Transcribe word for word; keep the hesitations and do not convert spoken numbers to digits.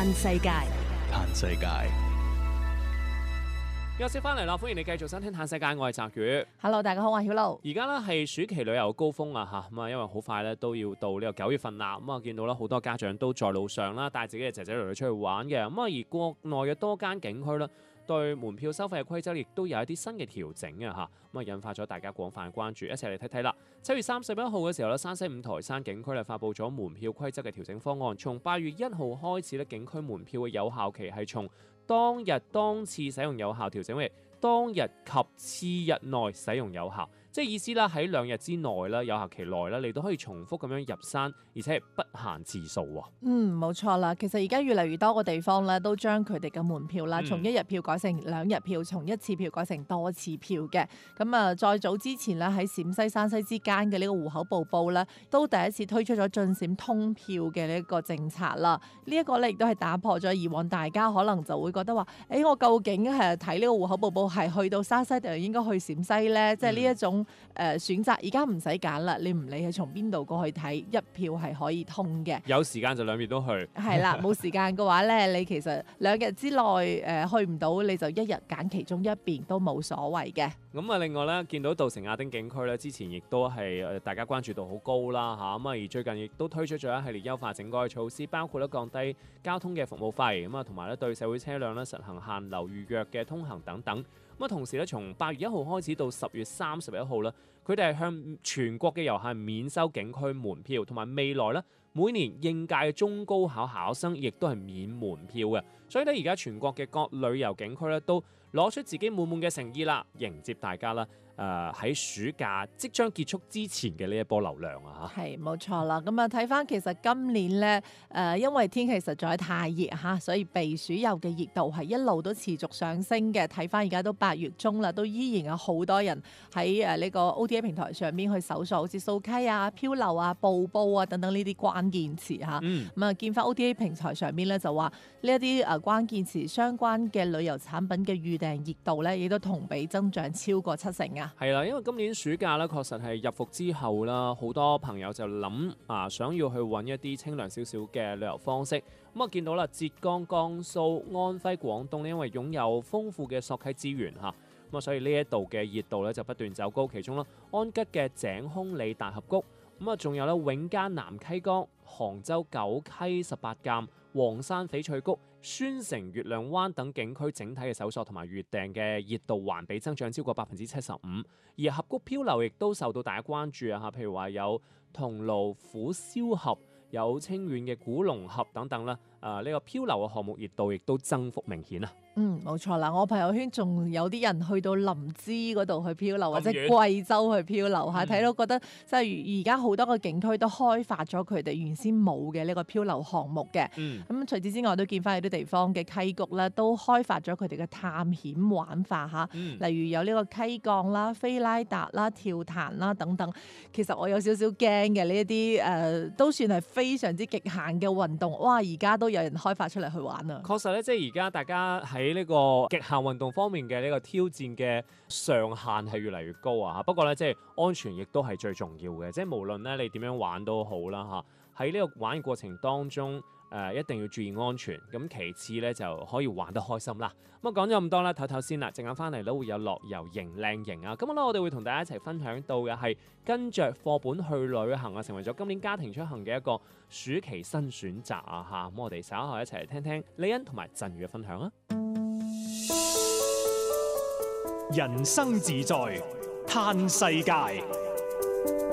嘆世界， 嘆世界。 休息翻嚟啦，歡迎你繼續收聽《嘆世界》，我係澤宇。 Hello， 大家好，我係曉露。 而家咧係暑期旅遊高峰啊嚇，咁啊因為好快咧都要到呢個九月份啦，咁啊見到啦好多家長都在路上啦，帶自己嘅仔仔女女出去玩嘅，咁啊而國內嘅多間景區啦，對門票收費嘅規則亦都有一啲新嘅調整嘅嚇，咁啊引發咗大家廣泛嘅關注，一齊嚟睇睇啦。七月三十一號嘅時候咧，山西五台山景區咧發布咗門票規則嘅調整方案，從八月一號開始咧，景區門票嘅有效期係從當日當次使用有效調整為當日及次日內使用有效，即係意思啦，喺兩日之內啦，有效期內啦，你都可以重複咁樣入山，而且係不限次數喎。 嗯，冇錯啦。其實而家越嚟越多個地方咧，都將佢哋嘅門票啦， 嗯從一日票改成兩日票，從一次票改成多次票嘅。咁啊，再早之前咧，喺陝西、山西之間嘅呢個戶口埗埗咧，都第一次推出咗進陝通票嘅呢一個政策啦。呢、這、一個咧，亦都係打破咗以往大家可能就會覺得話，誒、欸，我究竟係睇呢個戶口埗埗係去到山西定係應該去陝西咧？即係呢一種誒、呃、選擇，而家唔使揀啦，你唔理係從邊度過去睇，一票係可以通嘅。 有時間就兩邊都去。 係啦，冇時間嘅話咧，你其實兩日之內誒、呃、去唔到，你就一日揀其中一邊都冇所謂嘅。 咁啊，另外咧，見到稻城亞丁景區咧，之前亦都係誒大家關注度好高啦嚇，咁啊而最近亦都推出咗一系列優化整改嘅措施，包括咧降低交通嘅服務費，咁啊同埋咧對社會車輛咧實行限流預約嘅通行等等。咁啊同時咧，從八月一號開始到十月三十一號咧，佢哋係向全國嘅遊客免收景區門票，同埋未來咧每年應屆嘅中高考考生亦都係免門票嘅。所以咧，而家全國嘅各旅遊景區咧都攞出自己滿滿嘅誠意啦，迎接大家啦。誒、呃、喺暑假即將結束之前嘅呢一波流量啊嚇， 係冇錯啦。咁啊睇翻其實今年咧誒、呃，因為天氣實在太熱嚇，所以避暑遊嘅熱度係一路都持續上升嘅。睇翻而家都八月中啦，都依然有好多人喺誒呢個 O T A 平台上邊去搜索，好似掃溪啊、漂流啊、瀑布啊等等呢啲關鍵詞嚇。咁啊、嗯、見翻 O T A 平台上邊咧就話呢一啲誒關鍵詞相關嘅旅遊產品嘅預訂熱度咧，亦都同比增長超過七成啊！ 係啦，因為今年暑假咧，確實係入伏之後啦，好多朋友就諗啊，想要去揾一啲清涼少少嘅旅遊方式。咁啊，見到啦，浙江、江蘇、安徽、廣東咧，因為擁有豐富嘅索溪資源嚇，咁啊，所以呢一度嘅熱度咧就不斷走高。其中啦，安吉嘅井空里大峽谷，咁啊，仲有咧永嘉南溪江、杭州九溪十八澗、黃山翡翠谷、宣城月亮灣等景區整體嘅搜索同埋預訂嘅熱度環比增長超過百分之七十五，而峽谷漂流亦都受到大家關注啊！嚇，譬如話有桐廬虎嘯峽、有清遠嘅古龍峽等等啦。誒、呃、呢、這個漂流嘅項目熱度亦都增幅明顯啊！ 嗯，冇錯啦，我朋友圈仲有啲人去到林芝嗰度去漂流， 遠或者貴州去漂流嚇，睇、嗯、到覺得即係而家好多個景區都開發咗佢哋原先冇嘅呢個漂流項目嘅。嗯，咁除此之外都見翻有啲地方嘅溪谷咧，都開發咗佢哋嘅探險玩法嚇，嗯、例如有呢個溪降啦、菲拉達啦、跳壇啦等等。其實我有少少驚嘅呢一啲誒，都算係非常之極限嘅運動。哇！而家都有人開發出嚟去玩啊！ 確實咧，即係而家大家喺喺呢個極限運動方面嘅呢個挑戰嘅上限係越嚟越高啊！不過咧，即係安全亦都係最重要嘅，即係無論咧你點樣玩都好啦嚇。喺呢個玩嘅過程當中，誒、呃、一定要注意安全。咁其次咧就可以玩得開心啦。咁啊講咗咁多啦，唞唞先啦，陣間翻嚟都會有樂遊型靚型啊！咁咧我哋會同大家一齊分享到嘅係跟着課本去旅行啊，成為咗今年家庭出行嘅一個暑期新選擇啊嚇！咁我哋稍後一齊嚟聽聽李欣同埋振宇嘅分享啊！ 人生自在嘆世界。